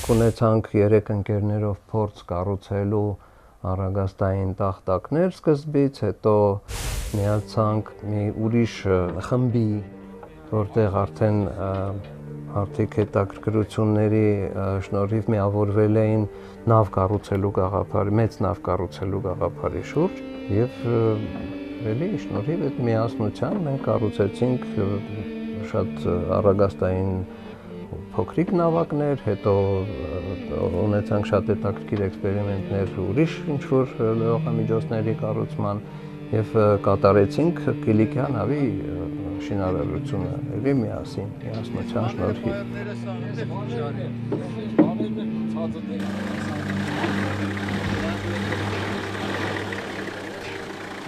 ունեցանք 3 ընկերներով փորձ կառուցելու առագաստային տախտակներ սկզբից, հետո միացանք մի ուրիշ խմբի, որտեղ արդեն արդիկ հետաքրքրությունների շնորհիվ միավորվել էին նավ կառուցելու գաղափարի, մեծ նավ կառուցելու գաղափարի շուրջ եւ էլի շնորհիվ այդ միասնության մենք կառուցեցինք շատ առագաստային փոքրիկ նավակներ, հետո ունեցանք շատ հետաքրքիր էքսպերիմենտներ ուրիշ ինչ-որ լողամիջոցների կառուցման եւ կատարեցինք Կիլիկիա նավի շինարարությունը էլի միասին, միասնության շնորհիվ։